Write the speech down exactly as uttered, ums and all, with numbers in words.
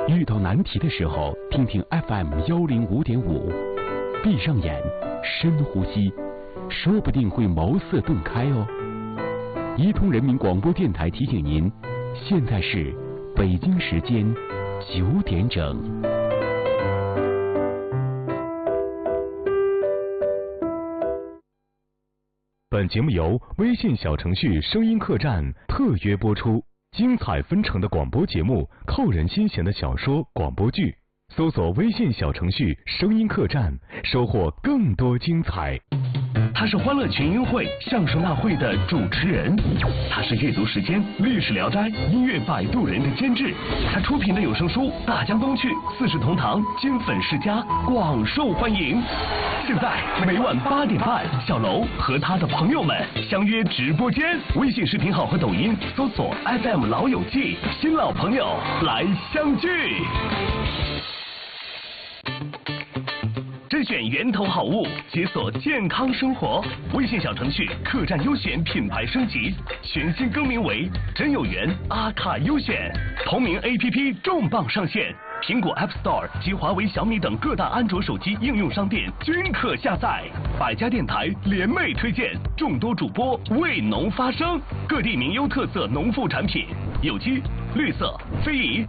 遇到难题的时候，听听 F M 幺零五点五，闭上眼，深呼吸，说不定会茅塞顿开哦。伊通人民广播电台提醒您，现在是北京时间九点整。 本节目由微信小程序声音客栈特约播出，精彩纷呈的广播节目，扣人心弦的小说、广播剧，搜索微信小程序声音客栈，收获更多精彩。 他是欢乐群英会相声大会的主持人，他是阅读时间、历史聊斋、音乐摆渡人的监制，他出品的有声书《大江东去》《四世同堂》《金粉世家》广受欢迎。现在每晚八点半，小楼和他的朋友们相约直播间，微信视频号和抖音搜索 F M 老友记，新老朋友来相聚。甄选源头好物，解锁健康生活。微信小程序客栈优选品牌升级，全新更名为真有缘阿卡优选。同名 A P P 重磅上线，苹果 App Store 及华为、小米等各大安卓手机应用商店均可下载。百家电台联袂推荐，众多主播为农发声，各地名优特色农副产品，有机、绿色、非遗、